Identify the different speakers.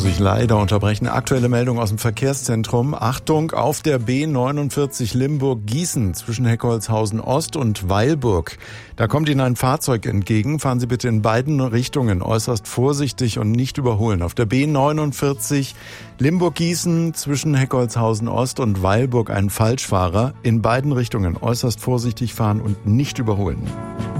Speaker 1: muss ich leider unterbrechen. Aktuelle Meldung aus dem Verkehrszentrum. Achtung, auf der B49 Limburg-Gießen zwischen Heckholzhausen Ost und Weilburg. Da kommt Ihnen ein Fahrzeug entgegen. Fahren Sie bitte in beiden Richtungen äußerst vorsichtig und nicht überholen. Auf der B49 Limburg-Gießen zwischen Heckholzhausen Ost und Weilburg ein Falschfahrer. In beiden Richtungen äußerst vorsichtig fahren und nicht überholen.